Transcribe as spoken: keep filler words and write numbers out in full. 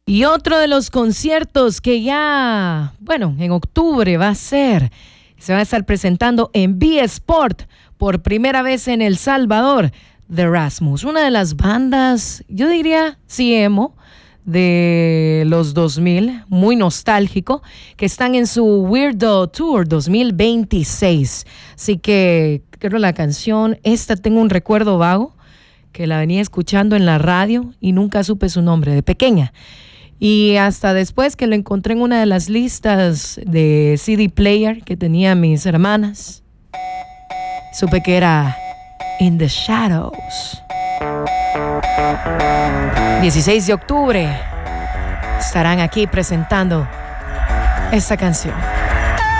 Y otro de los conciertos que ya, bueno, en octubre va a ser, se va a estar presentando en B Sport por primera vez en El Salvador, The Rasmus, una de las bandas, yo diría, sí, emo, de los dos mil, muy nostálgico, que están en su Weirdo Tour dos mil veintiséis. Así que creo la canción, esta tengo un recuerdo vago, que la venía escuchando en la radio y nunca supe su nombre, de pequeña. Y hasta después que lo encontré en una de las listas de C D player que tenían mis hermanas, supe que era In the Shadows. dieciséis de octubre estarán aquí presentando esta canción.